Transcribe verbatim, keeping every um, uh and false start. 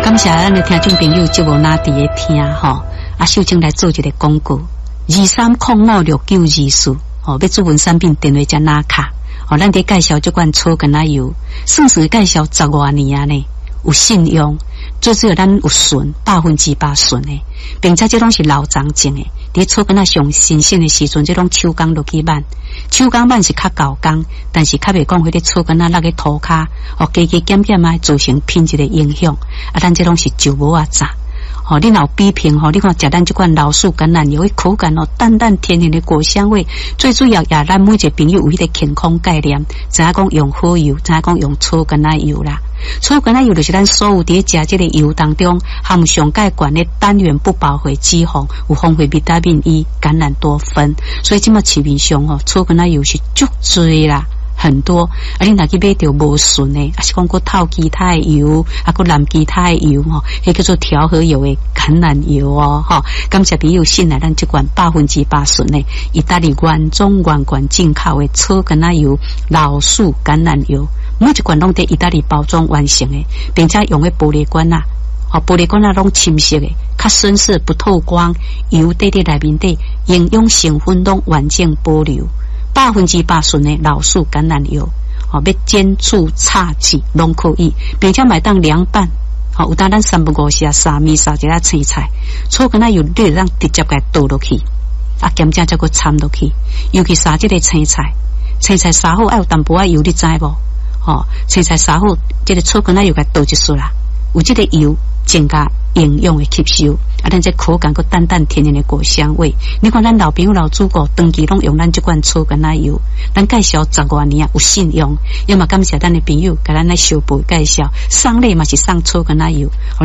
感谢咱的听众朋友，节目拿伫咧听吼。啊，秀清来做一个广告，二三零五六九二四，哦，要注文产品电话加拿卡，哦，咱伫介绍这款草根仔油，算是介绍十多年啊呢，有信用，最主要咱有纯，百分之百纯的，并且这拢是老长种的。伫草根仔上新鲜的时阵，这种手工落去挽，手工挽是较高工，但是较袂讲迄个草根仔落去涂骹，哦，加加减减啊，造成品质的影响。啊，咱这拢是就无啊杂。哦，你若比拼吼，你看食咱这款老树橄榄油的口感哦，淡淡甜甜的果香味，最主要也咱每一个朋友有迄个健康概念，知影讲用好油，知影讲用草橄榄油啦。草橄榄油就是咱所有伫食这个油当中含上介悬的单元不饱和脂肪，有丰富维他命 E、橄榄多酚，所以即马市面上哦，草橄榄油是足多啦。很多，啊，你若去买着无纯的，啊是讲个透其他的油，啊个蓝其他的油吼，迄叫做调和油的橄榄油哦，吼。感谢朋友信赖咱这款百分之百纯的意大利原装原罐进口的草橄榄油、老树橄榄油，每一罐拢在意大利包装完成的，并且用的玻璃罐啊，哦，玻璃罐啊拢深色的，较深色不透光，油在在内面底，营养成分拢完整保留。百分之八纯的老树橄榄油，哦，要煎煮炒制拢可以，并且买当凉拌，哦，有当咱三不五时啊，沙米沙一下青菜，草橄榄油你让直接给倒落去，啊，咸正再个掺落去，尤其沙这个青菜，青菜沙好爱有淡薄仔油，你知无？哦，青菜沙好，这个草橄榄油给倒一束啦，有这个油增加营养的吸收，啊，咱这口感个淡淡甜甜的果香味。你看咱老朋友老祖国长期拢用咱这款草橄榄油，咱介绍十多年啊，有信用。要么感谢咱的朋友，给咱来小补介绍，送礼嘛是送草橄榄油。